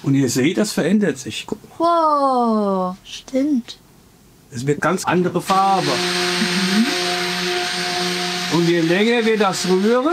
Und ihr seht, das verändert sich. Guck mal. Wow, stimmt. Es wird ganz andere Farbe. Und je länger wir das rühren,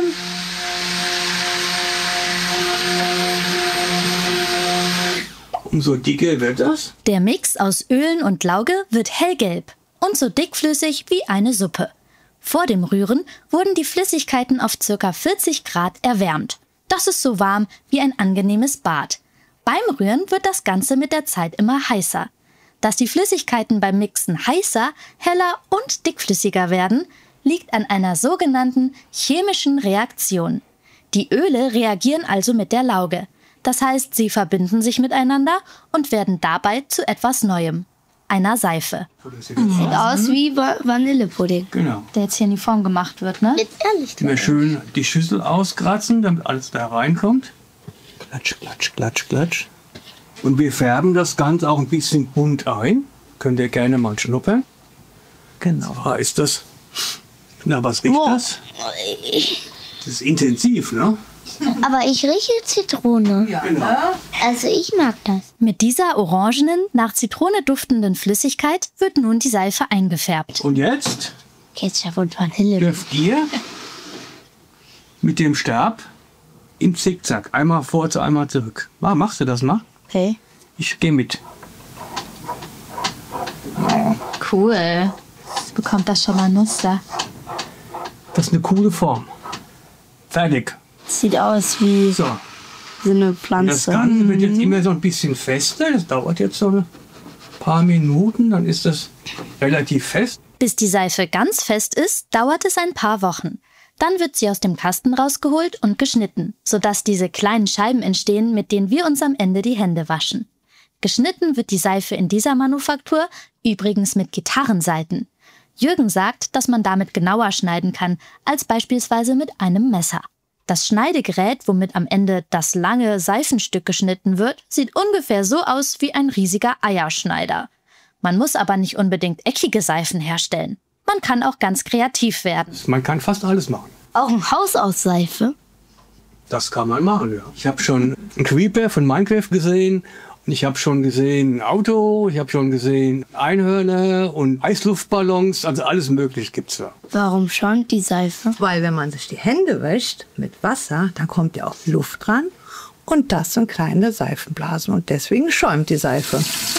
umso dicker wird das. Der Mix aus Ölen und Lauge wird hellgelb und so dickflüssig wie eine Suppe. Vor dem Rühren wurden die Flüssigkeiten auf ca. 40 Grad erwärmt. Das ist so warm wie ein angenehmes Bad. Beim Rühren wird das Ganze mit der Zeit immer heißer. Dass die Flüssigkeiten beim Mixen heißer, heller und dickflüssiger werden, liegt an einer sogenannten chemischen Reaktion. Die Öle reagieren also mit der Lauge. Das heißt, sie verbinden sich miteinander und werden dabei zu etwas Neuem, einer Seife. Sieht aus wie Vanillepudding. Genau. Der jetzt hier in die Form gemacht wird, ne? Jetzt ehrlich. Immer schön die Schüssel auskratzen, damit alles da reinkommt. Klatsch, klatsch, klatsch, klatsch. Und wir färben das Ganze auch ein bisschen bunt ein. Könnt ihr gerne mal schnuppern. Genau. So heißt das. Na, was riecht das? Das ist intensiv, ne? Aber ich rieche Zitrone. Ja, Genau. Also ich mag das. Mit dieser orangenen, nach Zitrone duftenden Flüssigkeit wird nun die Seife eingefärbt. Und jetzt Ketchup und Vanille. dürft ihr mit dem Stab im Zickzack einmal vor, einmal zurück. Machst du das mal? Okay. Ich gehe mit. Cool. Jetzt bekommt das schon mal ein Muster. Das ist eine coole Form. Fertig. Sieht aus wie So. so eine Das Pflanze. Ganze wird jetzt immer so ein bisschen fester. Das dauert jetzt so ein paar Minuten. Dann ist das relativ fest. Bis die Seife ganz fest ist, dauert es ein paar Wochen. Dann wird sie aus dem Kasten rausgeholt und geschnitten, sodass diese kleinen Scheiben entstehen, mit denen wir uns am Ende die Hände waschen. Geschnitten wird die Seife in dieser Manufaktur übrigens mit Gitarrensaiten. Jürgen sagt, dass man damit genauer schneiden kann, als beispielsweise mit einem Messer. Das Schneidegerät, womit am Ende das lange Seifenstück geschnitten wird, sieht ungefähr so aus wie ein riesiger Eierschneider. Man muss aber nicht unbedingt eckige Seifen herstellen. Man kann auch ganz kreativ werden. Man kann fast alles machen. Auch ein Haus aus Seife. Das kann man machen, ja. Ich habe schon einen Creeper von Minecraft gesehen. Und ich habe schon gesehen ein Auto. Ich habe schon gesehen Einhörner und Eisluftballons. Also alles Mögliche gibt's da. Warum schäumt die Seife? Weil wenn man sich die Hände wäscht mit Wasser, dann kommt ja auch Luft dran. Und das sind kleine Seifenblasen. Und deswegen schäumt die Seife.